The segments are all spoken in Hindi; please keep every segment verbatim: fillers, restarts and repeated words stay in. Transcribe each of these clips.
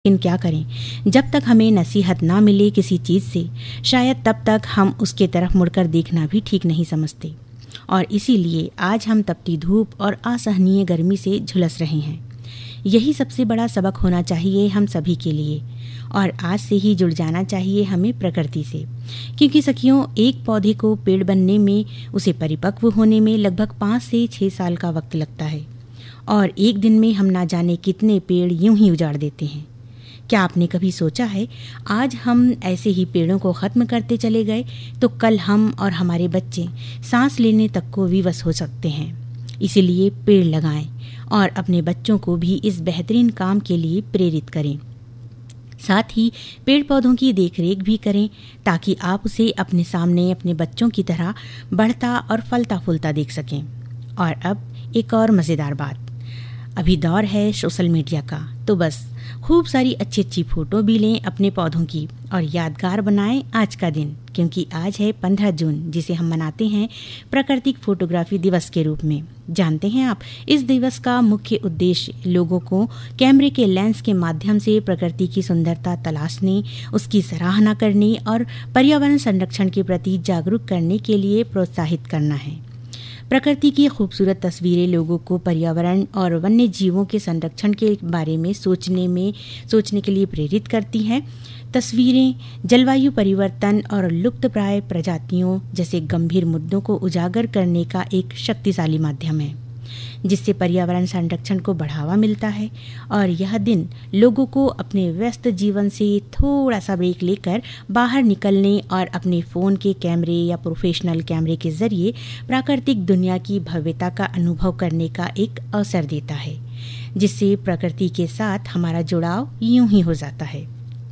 लेकिन क्या करें, जब तक हमें नसीहत ना मिले किसी चीज़ से, शायद तब तक हम उसके तरफ मुड़कर देखना भी ठीक नहीं समझते। और इसीलिए आज हम तपती धूप और असहनीय गर्मी से झुलस रहे हैं। यही सबसे बड़ा सबक होना चाहिए हम सभी के लिए, और आज से ही जुड़ जाना चाहिए हमें प्रकृति से, क्योंकि सखियों, एक पौधे को पेड़ बनने में, उसे परिपक्व होने में लगभग पाँच से छः साल का वक्त लगता है, और एक दिन में हम ना जाने कितने पेड़ यूं ही उजाड़ देते हैं। क्या आपने कभी सोचा है, आज हम ऐसे ही पेड़ों को ख़त्म करते चले गए तो कल हम और हमारे बच्चे सांस लेने तक को विवश हो सकते हैं। इसीलिए पेड़ लगाएं और अपने बच्चों को भी इस बेहतरीन काम के लिए प्रेरित करें। साथ ही पेड़ पौधों की देखरेख भी करें, ताकि आप उसे अपने सामने अपने बच्चों की तरह बढ़ता और फलता फूलता देख सकें। और अब एक और मज़ेदार बात, अभी दौर है सोशल मीडिया का, तो बस खूब सारी अच्छी अच्छी फ़ोटो भी लें अपने पौधों की और यादगार बनाएं आज का दिन, क्योंकि आज है पंद्रह जून, जिसे हम मनाते हैं प्राकृतिक फोटोग्राफी दिवस के रूप में। जानते हैं आप, इस दिवस का मुख्य उद्देश्य लोगों को कैमरे के लेंस के माध्यम से प्रकृति की सुंदरता तलाशने, उसकी सराहना करने और पर्यावरण संरक्षण के प्रति जागरूक करने के लिए प्रोत्साहित करना है। प्रकृति की खूबसूरत तस्वीरें लोगों को पर्यावरण और वन्य जीवों के संरक्षण के बारे में सोचने में सोचने के लिए प्रेरित करती हैं। तस्वीरें जलवायु परिवर्तन और लुप्तप्राय प्रजातियों जैसे गंभीर मुद्दों को उजागर करने का एक शक्तिशाली माध्यम है, जिससे पर्यावरण संरक्षण को बढ़ावा मिलता है। और यह दिन लोगों को अपने व्यस्त जीवन से थोड़ा सा ब्रेक लेकर बाहर निकलने और अपने फ़ोन के कैमरे या प्रोफेशनल कैमरे के ज़रिए प्राकृतिक दुनिया की भव्यता का अनुभव करने का एक अवसर देता है, जिससे प्रकृति के साथ हमारा जुड़ाव यूं ही हो जाता है।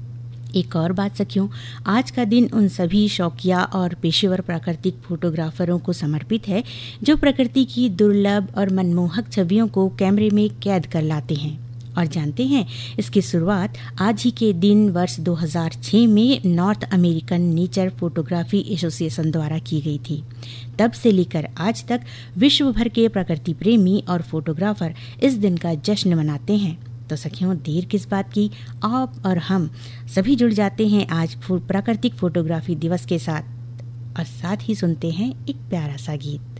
एक और बात सखियों, आज का दिन उन सभी शौकिया और पेशेवर प्राकृतिक फोटोग्राफरों को समर्पित है जो प्रकृति की दुर्लभ और मनमोहक छवियों को कैमरे में कैद कर लाते हैं। और जानते हैं, इसकी शुरुआत आज ही के दिन वर्ष दो हज़ार छह में north American nature photography association द्वारा की गई थी। तब से लेकर आज तक विश्व भर के प्रकृति प्रेमी और फोटोग्राफर इस दिन का जश्न मनाते हैं। तो सखियों, देर किस बात की, आप और हम सभी जुड़ जाते हैं आज प्राकृतिक फोटोग्राफी दिवस के साथ, और साथ ही सुनते हैं एक प्यारा सा गीत।